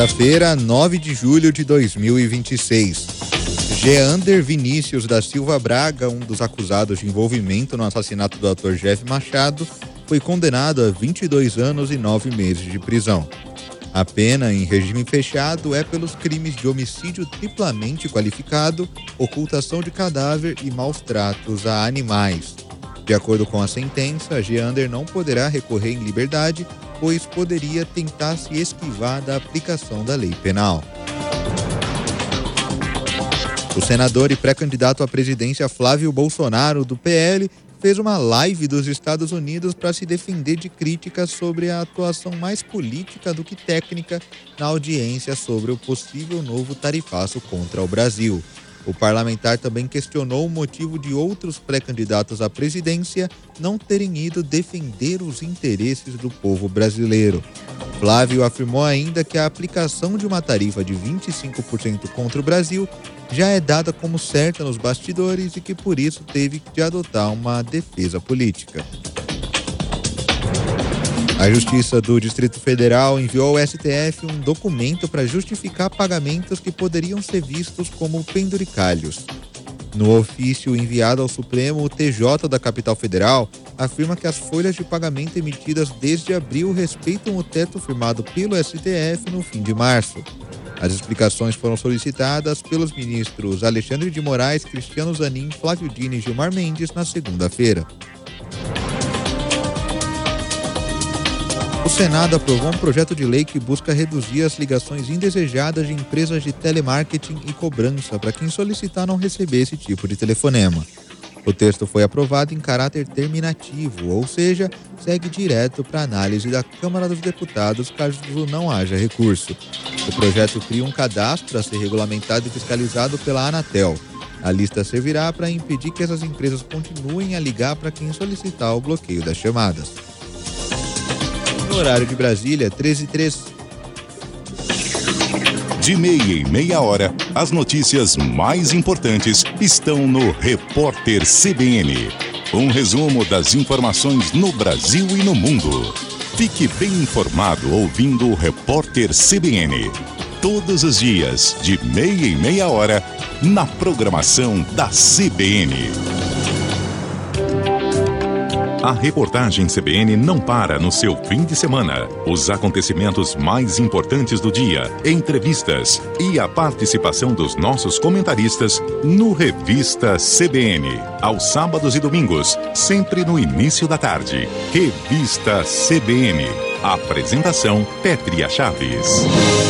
Quinta-feira, 9 de julho de 2026. Geander Vinícius da Silva Braga, um dos acusados de envolvimento no assassinato do ator Jeff Machado, foi condenado a 22 anos e 9 meses de prisão. A pena em regime fechado é pelos crimes de homicídio triplamente qualificado, ocultação de cadáver e maus tratos a animais. De acordo com a sentença, Geander não poderá recorrer em liberdade, pois poderia tentar se esquivar da aplicação da lei penal. O senador e pré-candidato à presidência Flávio Bolsonaro, do PL, fez uma live dos Estados Unidos para se defender de críticas sobre a atuação mais política do que técnica na audiência sobre o possível novo tarifaço contra o Brasil. O parlamentar também questionou o motivo de outros pré-candidatos à presidência não terem ido defender os interesses do povo brasileiro. Flávio afirmou ainda que a aplicação de uma tarifa de 25% contra o Brasil já é dada como certa nos bastidores e que por isso teve de adotar uma defesa política. A Justiça do Distrito Federal enviou ao STF um documento para justificar pagamentos que poderiam ser vistos como penduricalhos. No ofício enviado ao Supremo, o TJ da Capital Federal afirma que as folhas de pagamento emitidas desde abril respeitam o teto firmado pelo STF no fim de março. As explicações foram solicitadas pelos ministros Alexandre de Moraes, Cristiano Zanin, Flávio Dino e Gilmar Mendes na segunda-feira. O Senado aprovou um projeto de lei que busca reduzir as ligações indesejadas de empresas de telemarketing e cobrança para quem solicitar não receber esse tipo de telefonema. O texto foi aprovado em caráter terminativo, ou seja, segue direto para análise da Câmara dos Deputados caso não haja recurso. O projeto cria um cadastro a ser regulamentado e fiscalizado pela Anatel. A lista servirá para impedir que essas empresas continuem a ligar para quem solicitar o bloqueio das chamadas. No horário de Brasília, 13h03. De meia em meia hora, as notícias mais importantes estão no Repórter CBN. Um resumo das informações no Brasil e no mundo. Fique bem informado ouvindo o Repórter CBN. Todos os dias, de meia em meia hora, na programação da CBN. A reportagem CBN não para no seu fim de semana. Os acontecimentos mais importantes do dia, entrevistas e a participação dos nossos comentaristas no Revista CBN. Aos sábados e domingos, sempre no início da tarde. Revista CBN. Apresentação Pétria Chaves.